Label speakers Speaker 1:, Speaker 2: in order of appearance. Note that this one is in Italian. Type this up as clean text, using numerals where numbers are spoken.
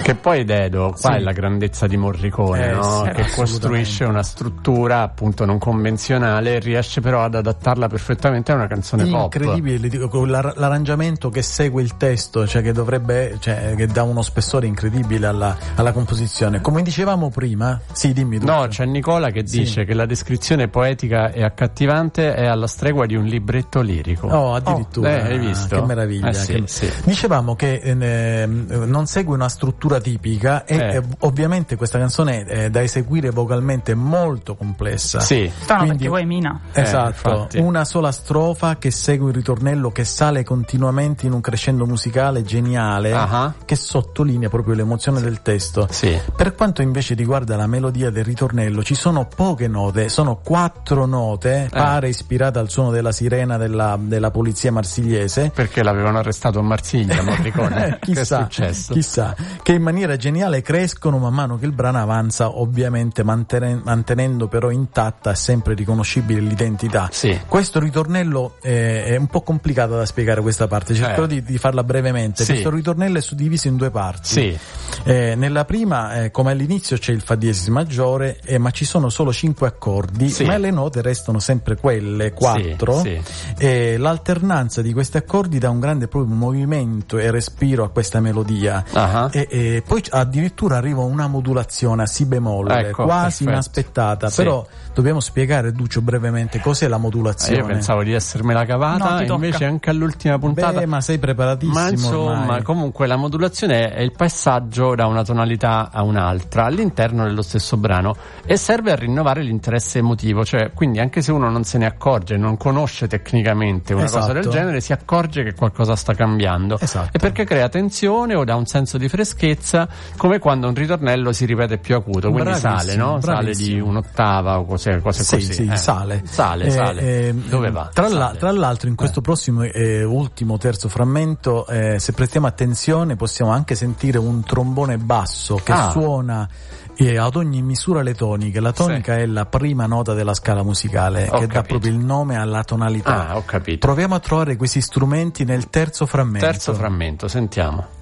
Speaker 1: Che poi Dedo, qua è la grandezza di Morricone, no?
Speaker 2: Sì,
Speaker 1: che costruisce una struttura appunto non convenzionale e riesce però ad adattarla perfettamente a una canzone pop.
Speaker 3: Incredibile, dico, con l'arrangiamento che segue il testo, cioè che dovrebbe, cioè che dà uno spessore incredibile alla composizione. Come dicevamo prima, sì, dimmi tu.
Speaker 1: No, c'è Nicola che dice che la descrizione poetica e accattivante è alla stregua di un libretto lirico.
Speaker 3: Oh, addirittura.
Speaker 1: Hai visto?
Speaker 3: Che meraviglia.
Speaker 1: Sì.
Speaker 3: Dicevamo che non segue una struttura tipica e ovviamente questa canzone è da eseguire vocalmente molto complessa.
Speaker 1: Sì.
Speaker 2: Strano perché poi Mina.
Speaker 3: Esatto, una sola strofa che segue il ritornello che sale continuamente in un crescendo musicale geniale che sottolinea proprio l'emozione del testo.
Speaker 1: Sì.
Speaker 3: Per quanto invece riguarda la melodia del ritornello, ci sono poche note, sono 4 note, pare ispirata al suono della sirena della polizia marsigliese.
Speaker 1: Perché l'avevano arrestato a Marsiglia, Morricone.
Speaker 3: Chissà,
Speaker 1: che è successo?
Speaker 3: Chissà, che in maniera geniale crescono man mano che il brano avanza, ovviamente mantenendo però intatta e sempre riconoscibile l'identità.
Speaker 1: Sì.
Speaker 3: Questo ritornello è un po' complicato da spiegare, questa parte, cercherò di farla brevemente.
Speaker 1: Sì.
Speaker 3: Questo ritornello è suddiviso in 2 parti.
Speaker 1: Sì.
Speaker 3: Nella prima, come all'inizio, c'è il fa diesis maggiore, ma ci sono solo 5 accordi, ma le note restano sempre quelle 4. Sì. L'alternanza di questi accordi dà un grande proprio movimento e respiro a questa melodia. E poi addirittura arriva una modulazione a si bemolle, quasi inaspettata. Però dobbiamo spiegare, Duccio, brevemente cos'è la modulazione.
Speaker 1: Io pensavo di essermela cavata, invece anche all'ultima puntata.
Speaker 3: Ma sei preparatissimo.
Speaker 1: Ma insomma,
Speaker 3: ormai.
Speaker 1: comunque la modulazione è il passaggio da una tonalità a un'altra all'interno dello stesso brano e serve a rinnovare l'interesse emotivo, cioè quindi anche se uno non se ne accorge, non conosce tecnicamente una cosa del genere, si accorge che qualcosa sta cambiando. E perché crea tensione o dà un senso di freschezza, come quando un ritornello si ripete più acuto, quindi sale, no? Sale di un'ottava o cose così.
Speaker 3: Sì, sale.
Speaker 1: Dove va?
Speaker 3: Tra l'altro in questo prossimo ultimo terzo frammento, se prestiamo attenzione, possiamo anche sentire un trombone basso che suona ad ogni misura le toniche. La tonica è la prima nota della scala musicale, che dà proprio il nome alla tonalità.
Speaker 1: Ho capito.
Speaker 3: Proviamo a trovare questi strumenti nel terzo frammento.
Speaker 1: Terzo frammento, sentiamo.